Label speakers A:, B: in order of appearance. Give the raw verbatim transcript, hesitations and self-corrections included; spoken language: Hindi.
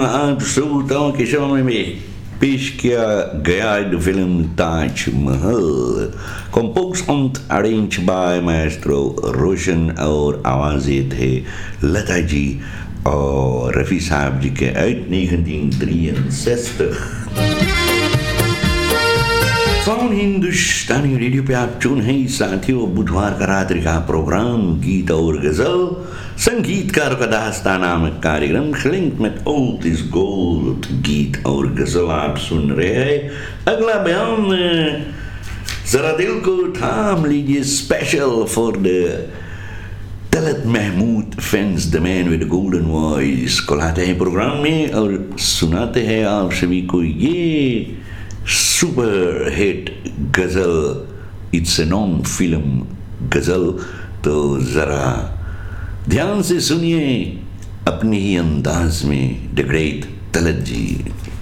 A: आप श्रोताओं के सामने में पेश किया गया है film Taj Mahal, compose and arrange by Maestro रोशन, और आवाज़ें थे लता जी और रफ़ी साहब जी के uit negentien drieënzestig। फोन हिंदुस्तानी रेडियो पे आप चुन हैं साथियों, बुधवार का रात्रि का प्रोग्राम गीत और गजल, संगीतकार का दास्तान नामक कार्यक्रम खिलिंग में ओल्ड इज गोल्ड, गीत और गजल आप सुन रहे हैं। अगला बयान जरा दिल को थाम लीजिए, special for the Talat Mahmood fans, the man with golden voice को लाते हैं प्रोग्राम में और सुनाते हैं आप सभी को ये सुपर हिट गजल। इट्स ए नॉन फिल्म गजल, तो जरा ध्यान से सुनिए अपने ही अंदाज में द ग्रेट तलत जी।